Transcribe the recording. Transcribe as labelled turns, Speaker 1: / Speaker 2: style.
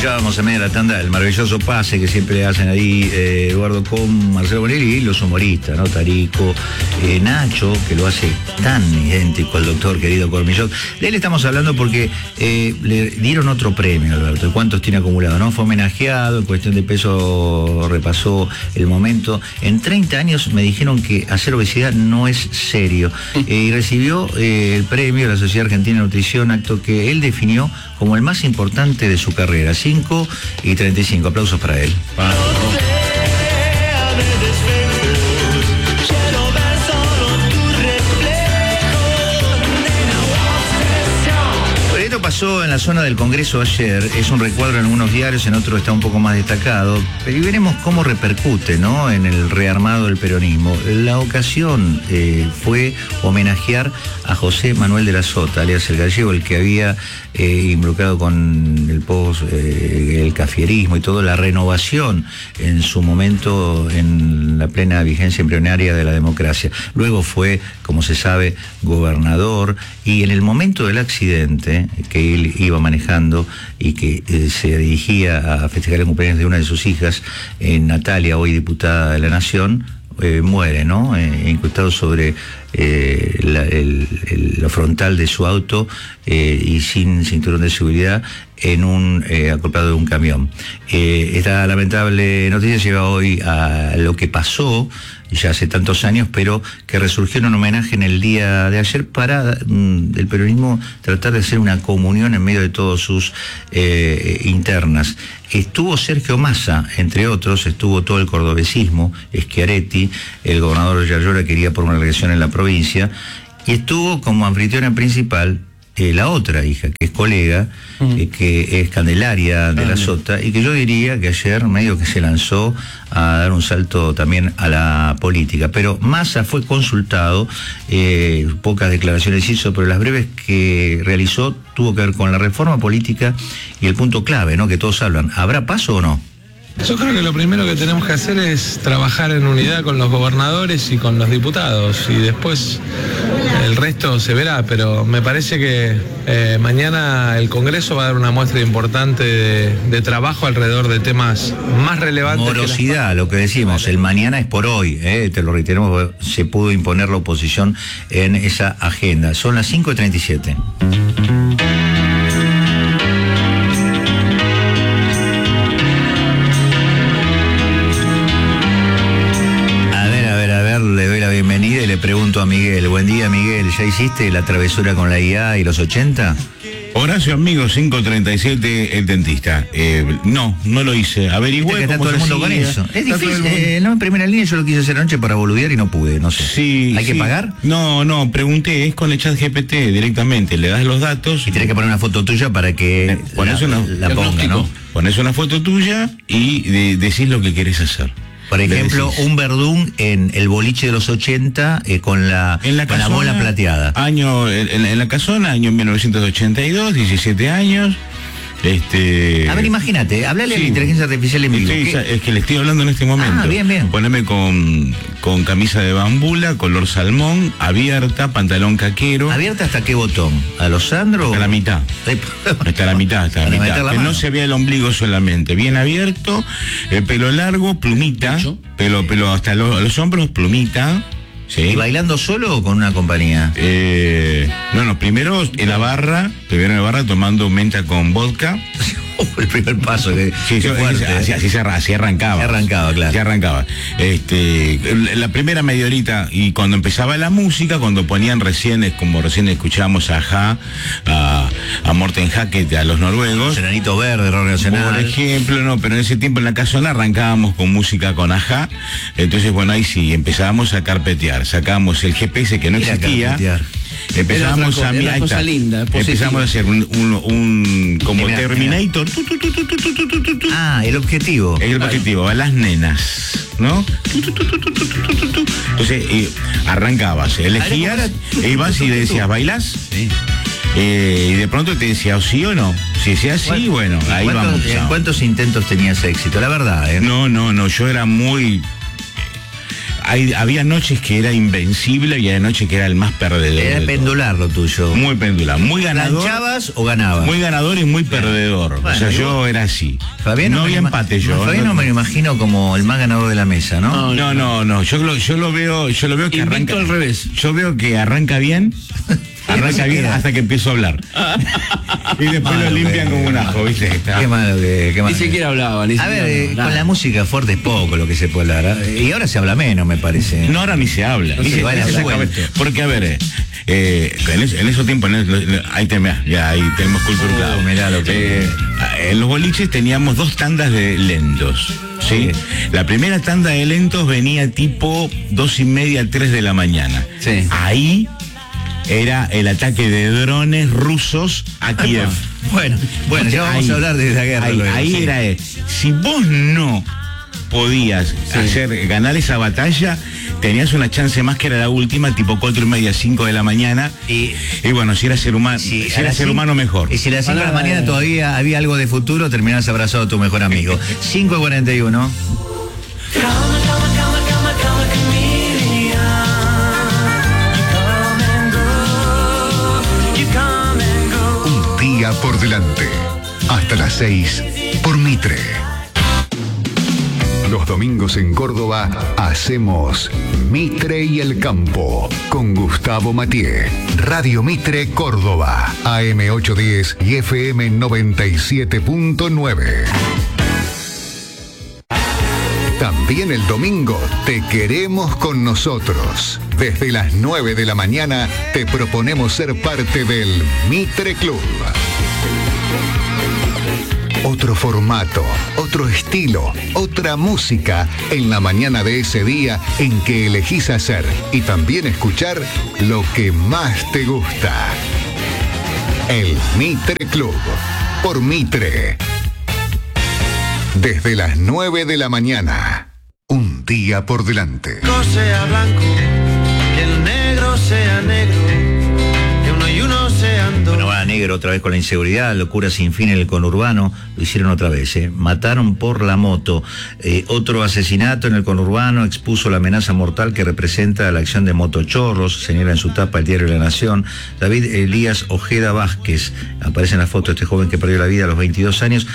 Speaker 1: Escuchábamos en medio de la tanda el maravilloso pase que siempre hacen ahí Eduardo con Marcelo Bonelli y los humoristas, ¿no? Tarico, Nacho, que lo hace tan idéntico al doctor querido Cormillot. De él estamos hablando porque le dieron otro premio, Alberto. ¿Cuántos tiene acumulado? ¿No? Fue homenajeado, en cuestión de peso repasó el momento. En 30 años me dijeron que hacer obesidad no es serio. Y recibió el premio de la Sociedad Argentina de Nutrición, acto que él definió como el más importante de su carrera. 5:35. Aplausos para él. Pasó en la zona del Congreso ayer, es un recuadro en algunos diarios, en otros está un poco más destacado, pero y veremos cómo repercute, ¿no?, en el rearmado del peronismo. La ocasión fue homenajear a José Manuel de la Sota, alias el Gallego, el que había involucrado con el cafierismo y toda la renovación en su momento en la plena vigencia embrionaria de la democracia. Luego fue, como se sabe, gobernador, y en el momento del accidente que él iba manejando y que se dirigía a festejar el cumpleaños de una de sus hijas, Natalia, hoy diputada de la Nación, muere, ¿no? Incrustado sobre la frontal de su auto y sin cinturón de seguridad en un acoplado de un camión. Esta lamentable noticia lleva hoy a lo que pasó ya hace tantos años, pero que resurgió en un homenaje en el día de ayer para el peronismo tratar de hacer una comunión en medio de todas sus internas. Estuvo Sergio Massa, entre otros, estuvo todo el cordobesismo, Schiaretti, el gobernador Yarlora quería por una elección en la provincia, y estuvo como anfitriona principal la otra hija, que es colega, que es Candelaria de la Sota, y que yo diría que ayer medio que se lanzó a dar un salto también a la política. Pero Massa fue consultado, pocas declaraciones hizo, pero las breves que realizó tuvo que ver con la reforma política y el punto clave, ¿no?, que todos hablan. ¿Habrá paso o no?
Speaker 2: Yo creo que lo primero que tenemos que hacer es trabajar en unidad con los gobernadores y con los diputados, y después el resto se verá, pero me parece que mañana el Congreso va a dar una muestra importante de trabajo alrededor de temas más relevantes.
Speaker 1: Morosidad, lo que decimos, el mañana es por hoy, te lo reiteramos, se pudo imponer la oposición en esa agenda. Son las 5:37. Le pregunto a Miguel. Buen día, Miguel. ¿Ya hiciste la travesura con la IA y los 80?
Speaker 3: Horacio, amigo, 5:37, el dentista. No lo hice. Averigüé
Speaker 1: que está
Speaker 3: cómo
Speaker 1: todo el mundo con eso. Es difícil. No, en primera línea yo lo quise hacer anoche para boludear y no pude, no sé.
Speaker 3: Sí.
Speaker 1: ¿Hay que pagar?
Speaker 3: No, pregunté, es con el ChatGPT directamente. Le das los datos.
Speaker 1: Y tenés que poner una foto tuya para que la ponga, ¿no?
Speaker 3: Pones una foto tuya y decís lo que querés hacer.
Speaker 1: Por ejemplo, un Verdún en el boliche de los 80 con la bola plateada.
Speaker 3: En la casona, año 1982, 17 años. A
Speaker 1: ver, imagínate, hablale a la inteligencia artificial en vivo.
Speaker 3: Es que le estoy hablando en este momento.
Speaker 1: Bien.
Speaker 3: Poneme con camisa de bambula, color salmón, abierta, pantalón caquero.
Speaker 1: ¿Abierta hasta qué botón? ¿A los Sandro?
Speaker 3: Hasta la mitad. Hasta la mitad. Que no se vea el ombligo solamente. Bien abierto, el pelo largo, plumita. Pelo hasta los hombros, plumita. ¿Sí?
Speaker 1: ¿Y bailando solo o con una compañía?
Speaker 3: Primero en la barra tomando menta con vodka.
Speaker 1: El primer paso que
Speaker 3: así arrancaba.
Speaker 1: Claro.
Speaker 3: Así arrancaba. La primera media horita, y cuando empezaba la música, cuando ponían como recién escuchábamos a Ajá, a Morten Hackett, a los noruegos.
Speaker 1: Enanito Verde, Rock Nacional.
Speaker 3: Por ejemplo, pero en ese tiempo en la casona arrancábamos con música con Ajá. Entonces, bueno, ahí sí, empezábamos a carpetear. Sacábamos el GPS que no existía. Empezamos a empezamos a hacer un como Terminator.
Speaker 1: El objetivo.
Speaker 3: El objetivo, a las nenas, ¿no? Entonces arrancabas, elegías, ibas y decías, ¿bailás?
Speaker 1: Sí.
Speaker 3: Y de pronto te decía o sí o no. Si decía sí, bueno, ahí vamos.
Speaker 1: ¿Cuántos intentos tenías éxito? La verdad,
Speaker 3: No, yo era muy... había noches que era invencible y había noches que era el más perdedor.
Speaker 1: Era pendular lo tuyo.
Speaker 3: Muy pendular, muy ganador.
Speaker 1: ¿Ganchabas o ganabas?
Speaker 3: Muy ganador y muy perdedor. Bueno, o sea, yo era así.
Speaker 1: Fabián
Speaker 3: no había empate yo.
Speaker 1: Fabián no me lo imagino como el más ganador de la mesa, ¿no?
Speaker 3: No. Yo lo veo que arranca
Speaker 2: al revés.
Speaker 3: Yo veo que arranca bien. Arranca bien hasta que empiezo a hablar. Y después lo limpian como un ajo, ¿viste?
Speaker 1: Qué malo que...
Speaker 2: Ni siquiera hablaba.
Speaker 1: A ver, con la música fuerte es poco lo que se puede hablar. Y ahora se habla menos, me parece.
Speaker 3: No, ahora ni se habla. Porque, a ver, en esos tiempos, ahí tenemos cultura. En los boliches teníamos 2 tandas de lentos. ¿Sí? La primera tanda de lentos venía tipo 2:30, 3 de la mañana.
Speaker 2: Sí.
Speaker 3: Ahí era el ataque de drones rusos a Kiev.
Speaker 1: Bueno, ya vamos a hablar de la guerra.
Speaker 3: Ahí era, si vos no podías ganar esa batalla, tenías una chance más que era la última, tipo 4:30, 5 de la mañana. Y bueno, si era ser humano, mejor.
Speaker 1: Y si a las 5 de la mañana todavía había algo de futuro, terminás abrazado a tu mejor amigo. 5:41.
Speaker 4: Por delante, hasta las 6 por Mitre. Los domingos en Córdoba hacemos Mitre y el Campo con Gustavo Mathieu. Radio Mitre Córdoba, AM 810 y FM 97.9. También el domingo te queremos con nosotros. Desde las 9 de la mañana te proponemos ser parte del Mitre Club. Otro formato, otro estilo, otra música en la mañana de ese día en que elegís hacer y también escuchar lo que más te gusta. El Mitre Club, por Mitre. Desde las 9 de la mañana, un día por delante.
Speaker 5: Que sea blanco, que el negro sea negro, que uno y uno sean dos.
Speaker 1: Bueno, va negro otra vez con la inseguridad, locura sin fin en el conurbano, lo hicieron otra vez, mataron por la moto. Otro asesinato en el conurbano expuso la amenaza mortal que representa la acción de motochorros, señala en su tapa el diario La Nación. David Elías Ojeda Vázquez, aparece en la foto de este joven que perdió la vida a los 22 años,